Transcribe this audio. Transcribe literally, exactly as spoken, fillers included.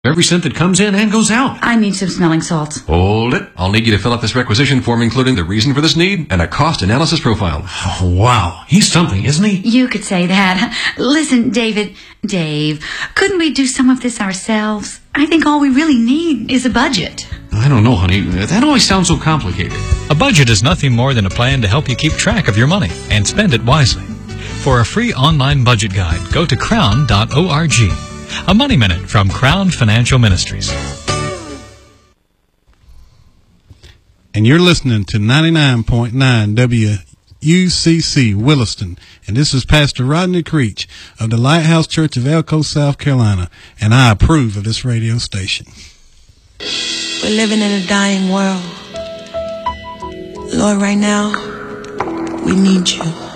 every cent that comes in and goes out. I need some smelling salts. Hold it. I'll need you to fill out this requisition form, including the reason for this need and a cost analysis profile. Oh, wow. He's something, isn't he? You could say that. Listen, David, Dave, couldn't we do some of this ourselves? I think all we really need is a budget. I don't know, honey. That always sounds so complicated. A budget is nothing more than a plan to help you keep track of your money and spend it wisely. For a free online budget guide, go to crown dot org. A Money Minute from Crown Financial Ministries. And you're listening to ninety-nine point nine W U C C Williston. And this is Pastor Rodney Creech of the Lighthouse Church of Elko, South Carolina. And I approve of this radio station. We're living in a dying world. Lord, right now, we need you.